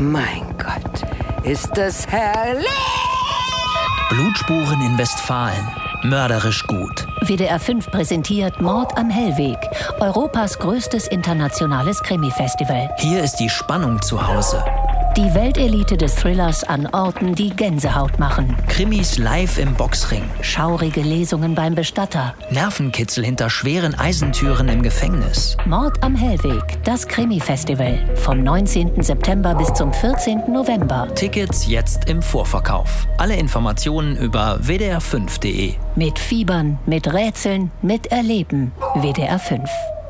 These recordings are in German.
Mein Gott, ist das herrlich! Blutspuren in Westfalen. Mörderisch gut. WDR 5 präsentiert Mord am Hellweg, Europas größtes internationales Krimi-Festival. Hier ist die Spannung zu Hause. Die Weltelite des Thrillers an Orten, die Gänsehaut machen. Krimis live im Boxring. Schaurige Lesungen beim Bestatter. Nervenkitzel hinter schweren Eisentüren im Gefängnis. Mord am Hellweg, das Krimi-Festival. Vom 19. September bis zum 14. November. Tickets jetzt im Vorverkauf. Alle Informationen über wdr5.de. Mit Fiebern, mit Rätseln, mit Erleben. WDR 5.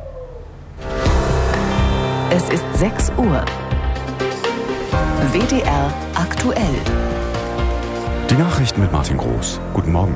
Es ist 6 Uhr. WDR aktuell. Die Nachrichten mit Martin Groß. Guten Morgen.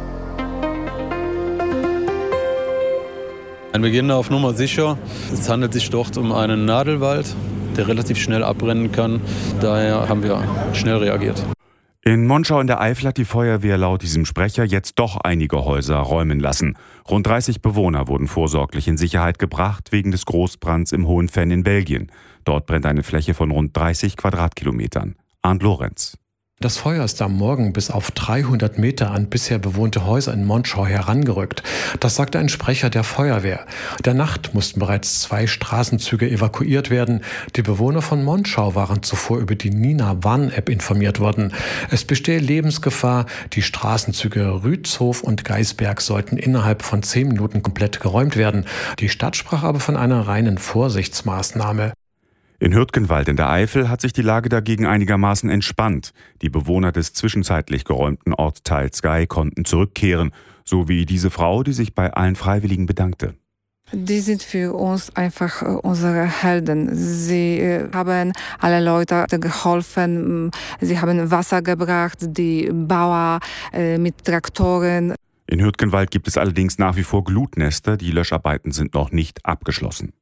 Wir gehen auf Nummer sicher. Es handelt sich dort um einen Nadelwald, der relativ schnell abbrennen kann. Daher haben wir schnell reagiert. In Monschau in der Eifel hat die Feuerwehr laut diesem Sprecher jetzt doch einige Häuser räumen lassen. Rund 30 Bewohner wurden vorsorglich in Sicherheit gebracht wegen des Großbrands im Hohenfenn in Belgien. Dort brennt eine Fläche von rund 30 Quadratkilometern. Arndt Lorenz. Das Feuer ist am Morgen bis auf 300 Meter an bisher bewohnte Häuser in Monschau herangerückt. Das sagte ein Sprecher der Feuerwehr. In der Nacht mussten bereits 2 Straßenzüge evakuiert werden. Die Bewohner von Monschau waren zuvor über die Nina-Warn-App informiert worden. Es bestehe Lebensgefahr. Die Straßenzüge Rützhof und Geisberg sollten innerhalb von 10 Minuten komplett geräumt werden. Die Stadt sprach aber von einer reinen Vorsichtsmaßnahme. In Hürtgenwald in der Eifel hat sich die Lage dagegen einigermaßen entspannt. Die Bewohner des zwischenzeitlich geräumten Ortsteils Gei konnten zurückkehren, so wie diese Frau, die sich bei allen Freiwilligen bedankte. Die sind für uns einfach unsere Helden. Sie haben alle Leute geholfen, sie haben Wasser gebracht, die Bauer mit Traktoren. In Hürtgenwald gibt es allerdings nach wie vor Glutnester, die Löscharbeiten sind noch nicht abgeschlossen.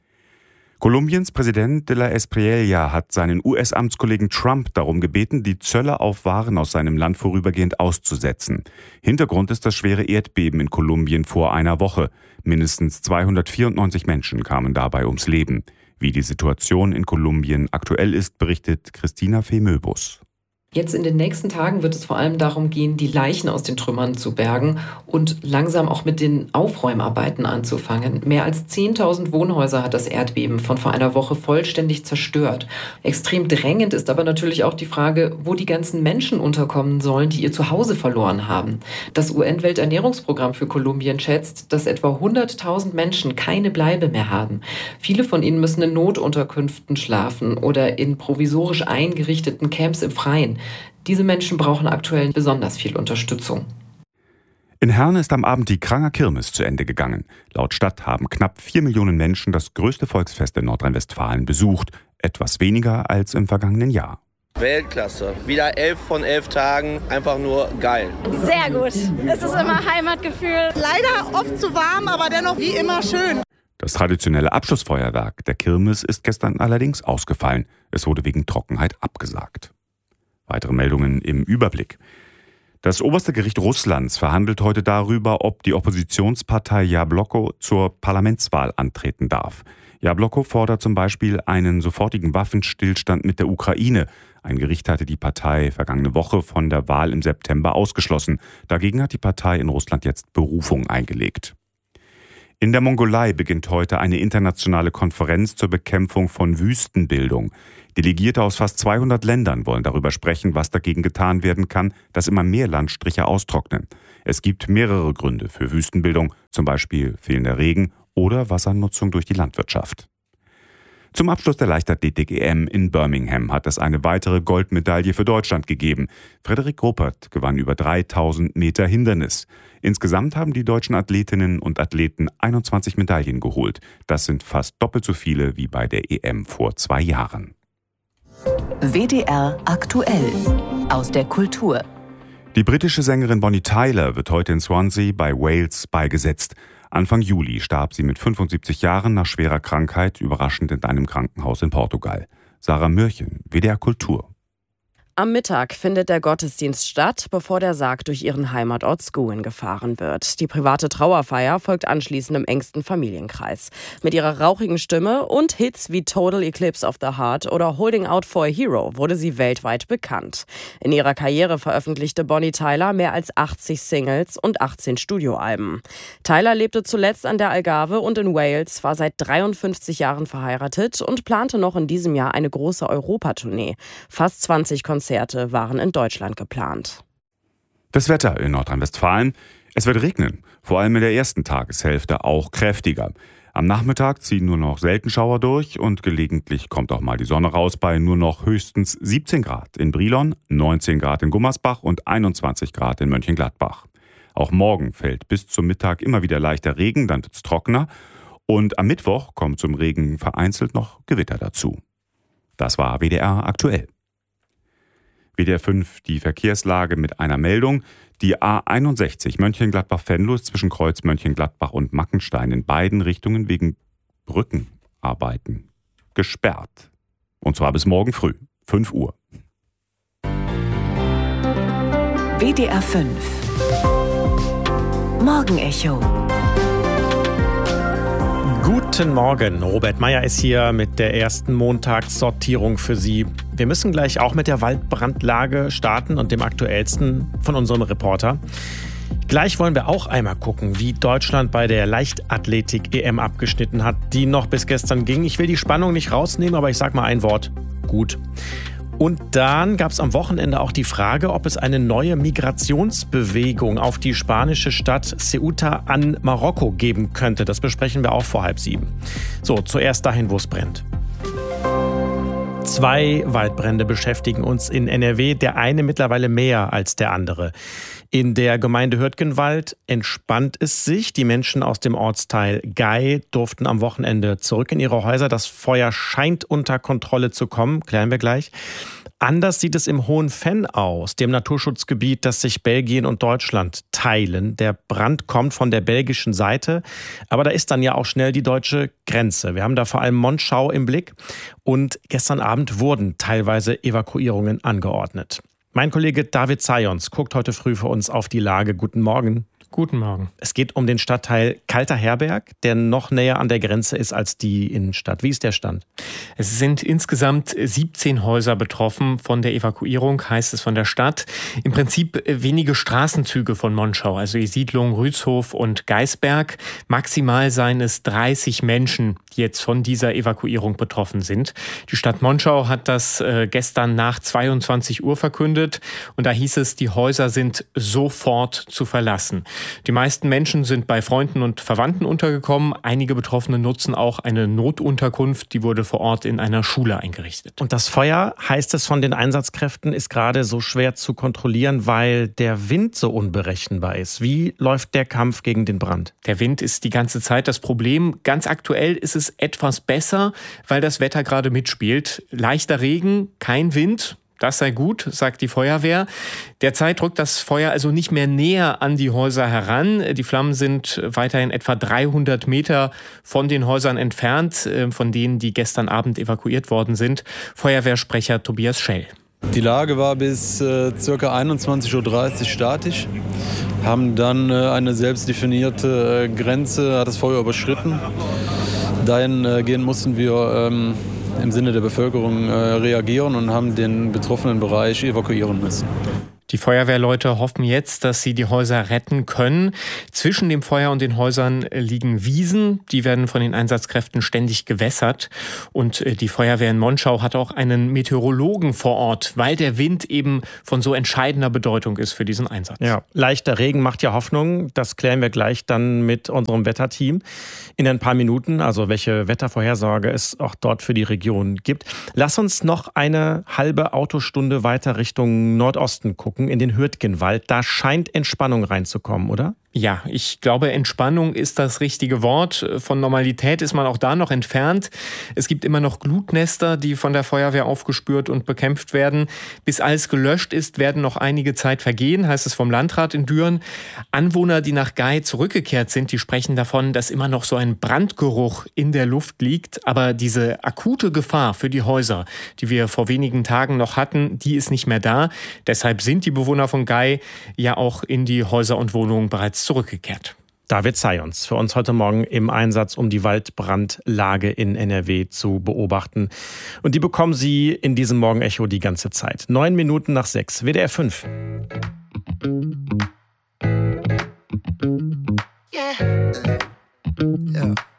Kolumbiens Präsident de la Espriella hat seinen US-Amtskollegen Trump darum gebeten, die Zölle auf Waren aus seinem Land vorübergehend auszusetzen. Hintergrund ist das schwere Erdbeben in Kolumbien vor einer Woche. Mindestens 294 Menschen kamen dabei ums Leben. Wie die Situation in Kolumbien aktuell ist, berichtet Christina Fee-Möbus. Jetzt in den nächsten Tagen wird es vor allem darum gehen, die Leichen aus den Trümmern zu bergen und langsam auch mit den Aufräumarbeiten anzufangen. Mehr als 10.000 Wohnhäuser hat das Erdbeben von vor einer Woche vollständig zerstört. Extrem drängend ist aber natürlich auch die Frage, wo die ganzen Menschen unterkommen sollen, die ihr Zuhause verloren haben. Das UN-Welternährungsprogramm für Kolumbien schätzt, dass etwa 100.000 Menschen keine Bleibe mehr haben. Viele von ihnen müssen in Notunterkünften schlafen oder in provisorisch eingerichteten Camps im Freien. Diese Menschen brauchen aktuell besonders viel Unterstützung. In Herne ist am Abend die Kranger Kirmes zu Ende gegangen. Laut Stadt haben knapp 4 Millionen Menschen das größte Volksfest in Nordrhein-Westfalen besucht. Etwas weniger als im vergangenen Jahr. Weltklasse. Wieder 11 von 11 Tagen. Einfach nur geil. Sehr gut. Es ist immer Heimatgefühl. Leider oft zu warm, aber dennoch wie immer schön. Das traditionelle Abschlussfeuerwerk der Kirmes ist gestern allerdings ausgefallen. Es wurde wegen Trockenheit abgesagt. Weitere Meldungen im Überblick. Das oberste Gericht Russlands verhandelt heute darüber, ob die Oppositionspartei Jabloko zur Parlamentswahl antreten darf. Jabloko fordert zum Beispiel einen sofortigen Waffenstillstand mit der Ukraine. Ein Gericht hatte die Partei vergangene Woche von der Wahl im September ausgeschlossen. Dagegen hat die Partei in Russland jetzt Berufung eingelegt. In der Mongolei beginnt heute eine internationale Konferenz zur Bekämpfung von Wüstenbildung. Delegierte aus fast 200 Ländern wollen darüber sprechen, was dagegen getan werden kann, dass immer mehr Landstriche austrocknen. Es gibt mehrere Gründe für Wüstenbildung, zum Beispiel fehlender Regen oder Wassernutzung durch die Landwirtschaft. Zum Abschluss der Leichtathletik-EM in Birmingham hat es eine weitere Goldmedaille für Deutschland gegeben. Frederik Ruppert gewann über 3000 Meter Hindernis. Insgesamt haben die deutschen Athletinnen und Athleten 21 Medaillen geholt. Das sind fast doppelt so viele wie bei der EM vor 2 Jahren. WDR aktuell. Aus der Kultur. Die britische Sängerin Bonnie Tyler wird heute in Swansea bei Wales beigesetzt. Anfang Juli starb sie mit 75 Jahren nach schwerer Krankheit überraschend in einem Krankenhaus in Portugal. Sarah Mürchen, WDR Kultur. Am Mittag findet der Gottesdienst statt, bevor der Sarg durch ihren Heimatort Skuen gefahren wird. Die private Trauerfeier folgt anschließend im engsten Familienkreis. Mit ihrer rauchigen Stimme und Hits wie Total Eclipse of the Heart oder Holding Out for a Hero wurde sie weltweit bekannt. In ihrer Karriere veröffentlichte Bonnie Tyler mehr als 80 Singles und 18 Studioalben. Tyler lebte zuletzt an der Algarve und in Wales, war seit 53 Jahren verheiratet und plante noch in diesem Jahr eine große Europatournee. Fast 20 Konzerte waren in Deutschland geplant. Das Wetter in Nordrhein-Westfalen. Es wird regnen, vor allem in der ersten Tageshälfte auch kräftiger. Am Nachmittag ziehen nur noch selten Schauer durch und gelegentlich kommt auch mal die Sonne raus bei nur noch höchstens 17 Grad in Brilon, 19 Grad in Gummersbach und 21 Grad in Mönchengladbach. Auch morgen fällt bis zum Mittag immer wieder leichter Regen, dann wird es trockener. Und am Mittwoch kommt zum Regen vereinzelt noch Gewitter dazu. Das war WDR aktuell. WDR 5 die Verkehrslage mit einer Meldung. Die A61 Mönchengladbach-Venlo ist zwischen Kreuz Mönchengladbach und Mackenstein in beiden Richtungen wegen Brückenarbeiten gesperrt. Und zwar bis morgen früh, 5 Uhr. WDR 5 Morgenecho. Guten Morgen, Robert Meyer ist hier mit der ersten Montagssortierung für Sie. Wir müssen gleich auch mit der Waldbrandlage starten und dem aktuellsten von unserem Reporter. Gleich wollen wir auch einmal gucken, wie Deutschland bei der Leichtathletik-EM abgeschnitten hat, die noch bis gestern ging. Ich will die Spannung nicht rausnehmen, aber ich sage mal ein Wort: gut. Und dann gab es am Wochenende auch die Frage, ob es eine neue Migrationsbewegung auf die spanische Stadt Ceuta an Marokko geben könnte. Das besprechen wir auch vor 6:30. So, zuerst dahin, wo es brennt. 2 Waldbrände beschäftigen uns in NRW, der eine mittlerweile mehr als der andere. In der Gemeinde Hürtgenwald entspannt es sich. Die Menschen aus dem Ortsteil Gei durften am Wochenende zurück in ihre Häuser. Das Feuer scheint unter Kontrolle zu kommen, klären wir gleich. Anders sieht es im Hohenfenn aus, dem Naturschutzgebiet, das sich Belgien und Deutschland teilen. Der Brand kommt von der belgischen Seite, aber da ist dann ja auch schnell die deutsche Grenze. Wir haben da vor allem Monschau im Blick und gestern Abend wurden teilweise Evakuierungen angeordnet. Mein Kollege David Zajons guckt heute früh für uns auf die Lage. Guten Morgen. Guten Morgen. Es geht um den Stadtteil Kalter Herberg, der noch näher an der Grenze ist als die Innenstadt. Wie ist der Stand? Es sind insgesamt 17 Häuser betroffen von der Evakuierung, heißt es von der Stadt. Im Prinzip wenige Straßenzüge von Monschau, also die Siedlungen Rützhof und Geisberg. Maximal seien es 30 Menschen, die jetzt von dieser Evakuierung betroffen sind. Die Stadt Monschau hat das gestern nach 22 Uhr verkündet und da hieß es, die Häuser sind sofort zu verlassen. Die meisten Menschen sind bei Freunden und Verwandten untergekommen. Einige Betroffene nutzen auch eine Notunterkunft. Die wurde vor Ort in einer Schule eingerichtet. Und das Feuer, heißt es von den Einsatzkräften, ist gerade so schwer zu kontrollieren, weil der Wind so unberechenbar ist. Wie läuft der Kampf gegen den Brand? Der Wind ist die ganze Zeit das Problem. Ganz aktuell ist es etwas besser, weil das Wetter gerade mitspielt. Leichter Regen, kein Wind. Das sei gut, sagt die Feuerwehr. Derzeit rückt das Feuer also nicht mehr näher an die Häuser heran. Die Flammen sind weiterhin etwa 300 Meter von den Häusern entfernt, von denen, die gestern Abend evakuiert worden sind. Feuerwehrsprecher Tobias Schell. Die Lage war bis ca. 21:30 Uhr statisch, haben dann eine selbst definierte Grenze, hat das Feuer überschritten. Dahingehend mussten wir im Sinne der Bevölkerung reagieren und haben den betroffenen Bereich evakuieren müssen. Die Feuerwehrleute hoffen jetzt, dass sie die Häuser retten können. Zwischen dem Feuer und den Häusern liegen Wiesen. Die werden von den Einsatzkräften ständig gewässert. Und die Feuerwehr in Monschau hat auch einen Meteorologen vor Ort, weil der Wind eben von so entscheidender Bedeutung ist für diesen Einsatz. Ja, leichter Regen macht ja Hoffnung. Das klären wir gleich dann mit unserem Wetterteam in ein paar Minuten. Also welche Wettervorhersage es auch dort für die Region gibt. Lass uns noch eine halbe Autostunde weiter Richtung Nordosten gucken, in den Hürtgenwald. Da scheint Entspannung reinzukommen, oder? Ja, ich glaube, Entspannung ist das richtige Wort. Von Normalität ist man auch da noch entfernt. Es gibt immer noch Glutnester, die von der Feuerwehr aufgespürt und bekämpft werden. Bis alles gelöscht ist, werden noch einige Zeit vergehen, heißt es vom Landrat in Düren. Anwohner, die nach Gei zurückgekehrt sind, die sprechen davon, dass immer noch so ein Brandgeruch in der Luft liegt. Aber diese akute Gefahr für die Häuser, die wir vor wenigen Tagen noch hatten, die ist nicht mehr da. Deshalb sind die Bewohner von Gei ja auch in die Häuser und Wohnungen bereits zurückgekehrt. David Zayons für uns heute Morgen im Einsatz, um die Waldbrandlage in NRW zu beobachten. Und die bekommen Sie in diesem Morgenecho die ganze Zeit. 9 Minuten nach 6, WDR 5. Yeah.